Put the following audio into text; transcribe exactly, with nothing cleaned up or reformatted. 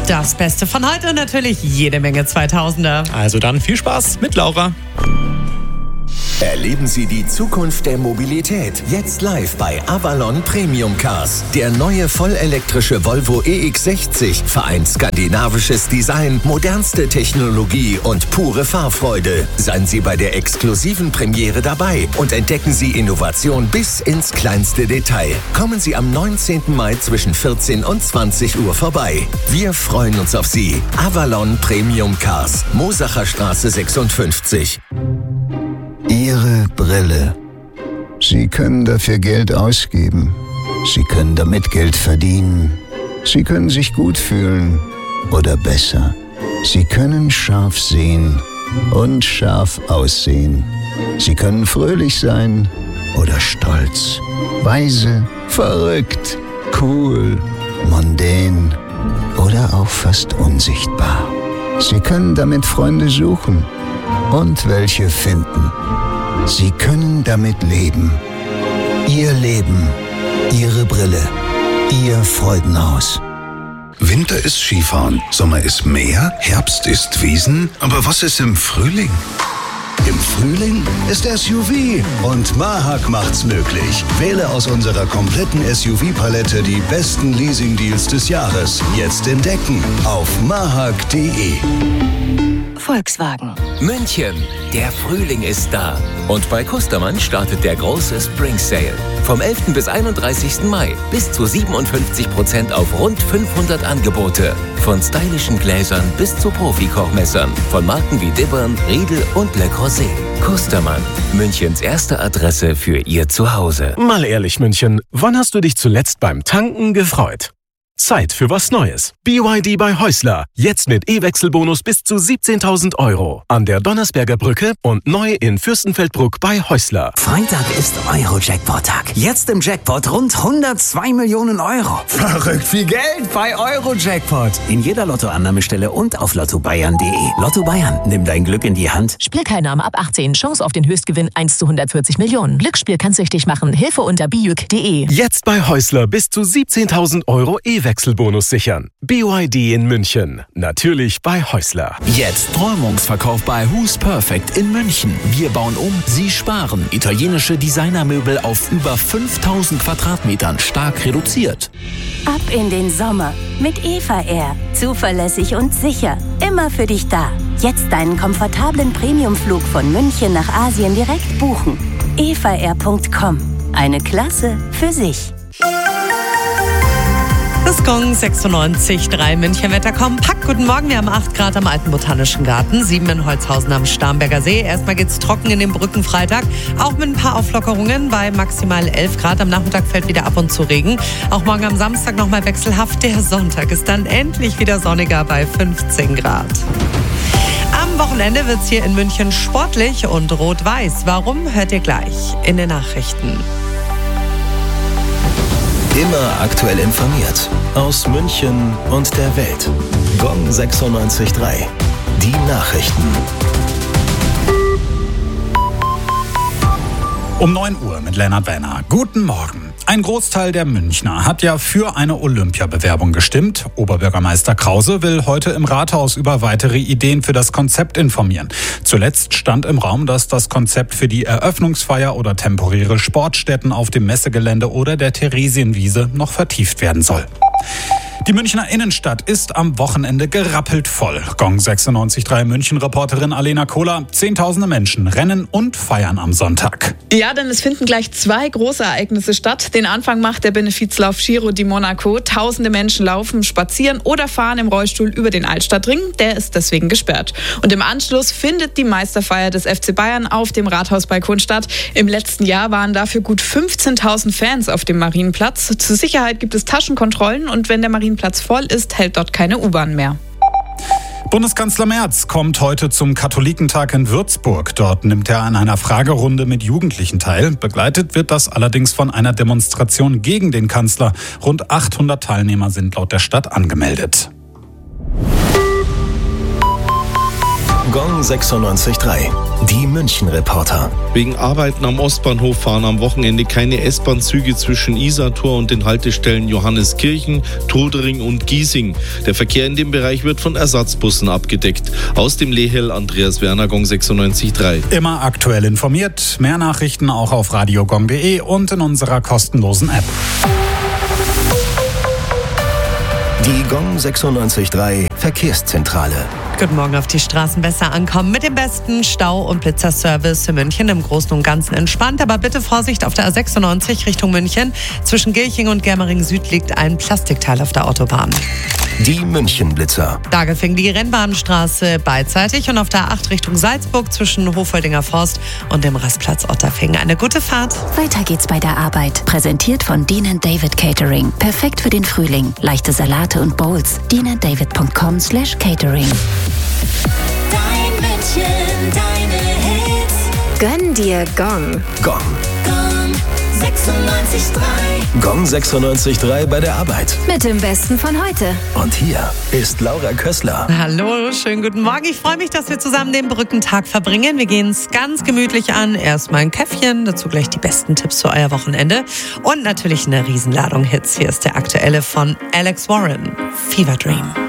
Das Beste von heute und natürlich jede Menge zweitausender. Also dann viel Spaß mit Laura. Erleben Sie die Zukunft der Mobilität jetzt live bei Avalon Premium Cars. Der neue vollelektrische Volvo E X sechzig vereint skandinavisches Design, modernste Technologie und pure Fahrfreude. Seien Sie bei der exklusiven Premiere dabei und entdecken Sie Innovation bis ins kleinste Detail. Kommen Sie am neunzehnten Mai zwischen vierzehn und zwanzig Uhr vorbei. Wir freuen uns auf Sie. Avalon Premium Cars, Mosacher Straße sechsundfünfzig. Ihre Brille. Sie können dafür Geld ausgeben. Sie können damit Geld verdienen. Sie können sich gut fühlen oder besser. Sie können scharf sehen und scharf aussehen. Sie können fröhlich sein oder stolz, weise, verrückt, cool, mondän oder auch fast unsichtbar. Sie können damit Freunde suchen und welche finden. Sie können damit leben. Ihr Leben, Ihre Brille, Ihr Freudenhaus. Winter ist Skifahren, Sommer ist Meer, Herbst ist Wiesen. Aber was ist im Frühling? Im Frühling ist S U V und Mahak macht's möglich. Wähle aus unserer kompletten S U V-Palette die besten Leasing-Deals des Jahres. Jetzt entdecken auf mahak punkt de. Volkswagen. München, der Frühling ist da. Und bei Kustermann startet der große Spring Sale. Vom elften bis einunddreißigsten Mai bis zu siebenundfünfzig Prozent auf rund fünfhundert Angebote. Von stylischen Gläsern bis zu Profi-Kochmessern. Von Marken wie Dibbern, Riedel und Le Creuset. Kustermann, Münchens erste Adresse für Ihr Zuhause. Mal ehrlich, München, wann hast du dich zuletzt beim Tanken gefreut? Zeit für was Neues. B Y D bei Häusler. Jetzt mit E-Wechselbonus bis zu siebzehntausend Euro. An der Donnersberger Brücke und neu in Fürstenfeldbruck bei Häusler. Freitag ist Euro-Jackpot-Tag. Jetzt im Jackpot rund hundertzwei Millionen Euro. Verrückt viel Geld bei Euro-Jackpot. In jeder Lottoannahmestelle und auf lotto bayern punkt de. Lotto Bayern, nimm dein Glück in die Hand. Spielteilnahme ab achtzehn. Chance auf den Höchstgewinn eins zu hundertvierzig Millionen. Glücksspiel kann süchtig machen. Hilfe unter bijuk punkt de. Jetzt bei Häusler bis zu siebzehntausend Euro E-Wechselbonus sichern. B Y D in München. Natürlich bei Häusler. Jetzt Träumungsverkauf bei Who's Perfect in München. Wir bauen um, Sie sparen. Italienische Designermöbel auf über fünftausend Quadratmetern stark reduziert. Ab in den Sommer mit Eva Air. Zuverlässig und sicher. Immer für dich da. Jetzt deinen komfortablen Premiumflug von München nach Asien direkt buchen. eva air punkt com. Eine Klasse für sich. Das Gong sechsundneunzig Komma drei München Wetter kompakt. Guten Morgen, wir haben acht Grad am Alten Botanischen Garten, sieben in Holzhausen am Starnberger See. Erstmal geht's trocken in den Brückenfreitag, auch mit ein paar Auflockerungen bei maximal elf Grad. Am Nachmittag fällt wieder ab und zu Regen. Auch morgen am Samstag nochmal wechselhaft. Der Sonntag ist dann endlich wieder sonniger bei fünfzehn Grad. Am Wochenende wird's hier in München sportlich und rot-weiß. Warum, hört ihr gleich in den Nachrichten. Immer aktuell informiert. Aus München und der Welt. Gong sechsundneunzig Komma drei. Die Nachrichten. Um neun Uhr mit Lennart Wenner. Guten Morgen. Ein Großteil der Münchner hat ja für eine Olympiabewerbung gestimmt. Oberbürgermeister Krause will heute im Rathaus über weitere Ideen für das Konzept informieren. Zuletzt stand im Raum, dass das Konzept für die Eröffnungsfeier oder temporäre Sportstätten auf dem Messegelände oder der Theresienwiese noch vertieft werden soll. Die Münchner Innenstadt ist am Wochenende gerappelt voll. Gong sechsundneunzig Komma drei München-Reporterin Alena Kohler. Zehntausende Menschen rennen und feiern am Sonntag. Ja, denn es finden gleich zwei große Ereignisse statt. Den Anfang macht der Benefizlauf Giro di Monaco. Tausende Menschen laufen, spazieren oder fahren im Rollstuhl über den Altstadtring. Der ist deswegen gesperrt. Und im Anschluss findet die Meisterfeier des F C Bayern auf dem Rathausbalkon statt. Im letzten Jahr waren dafür gut fünfzehntausend Fans auf dem Marienplatz. Zur Sicherheit gibt es Taschenkontrollen und wenn der Marienplatz voll ist, hält dort keine U-Bahn mehr. Bundeskanzler Merz kommt heute zum Katholikentag in Würzburg. Dort nimmt er an einer Fragerunde mit Jugendlichen teil. Begleitet wird das allerdings von einer Demonstration gegen den Kanzler. Rund achthundert Teilnehmer sind laut der Stadt angemeldet. Gong sechsundneunzig Komma drei. Die München-Reporter. Wegen Arbeiten am Ostbahnhof fahren am Wochenende keine S-Bahn-Züge zwischen Isartor und den Haltestellen Johanneskirchen, Todering und Giesing. Der Verkehr in dem Bereich wird von Ersatzbussen abgedeckt. Aus dem Lehel Andreas Werner, Gong sechsundneunzig Komma drei. Immer aktuell informiert. Mehr Nachrichten auch auf radiogong punkt de und in unserer kostenlosen App. Die Gong sechsundneunzig Komma drei Verkehrszentrale. Guten Morgen. Auf die Straßen besser ankommen mit dem besten Stau- und Blitzerservice in München. Im Großen und Ganzen entspannt, aber bitte Vorsicht auf der A sechsundneunzig Richtung München. Zwischen Gilching und Germering Süd liegt ein Plastikteil auf der Autobahn. Die München-Blitzer. Da gefing die Rennbahnstraße beidseitig und auf der A acht Richtung Salzburg zwischen Hofoldinger Forst und dem Rastplatz Otterfing. Eine gute Fahrt. Weiter geht's bei der Arbeit. Präsentiert von Dean and David Catering. Perfekt für den Frühling. Leichte Salate und Bowls. dean and david punkt com slash catering. Dein München, deine Hits. Gönn dir Gong. Gong. Gong sechsundneunzig Komma drei. Gong sechsundneunzig Komma drei bei der Arbeit. Mit dem Besten von heute. Und hier ist Laura Kössler. Hallo, schönen guten Morgen. Ich freue mich, dass wir zusammen den Brückentag verbringen. Wir gehen es ganz gemütlich an. Erstmal ein Käffchen, dazu gleich die besten Tipps für euer Wochenende. Und natürlich eine Riesenladung Hits. Hier ist der aktuelle von Alex Warren, Fever Dream.